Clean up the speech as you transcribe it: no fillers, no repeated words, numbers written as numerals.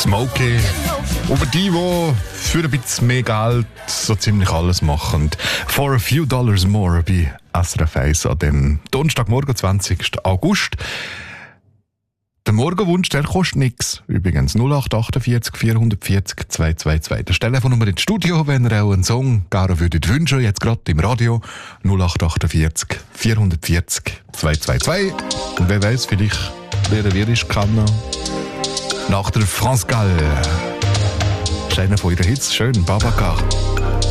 Smokey. Über die für ein bisschen mehr Geld so ziemlich alles machen. For a few dollars more bei SRF 1 an dem Donnerstagmorgen, 20. August. Der Morgenwunsch, der kostet nichts. Übrigens 0848 440 222. Das Telefonnummer ins Studio, wenn ihr auch einen Song gerne würdet wünschen, jetzt gerade im Radio. 0848 440 222. Und wer weiß, vielleicht lernen wir es kennen. Nach der France Gall. Einer von ihren Hits, schön, Babacar.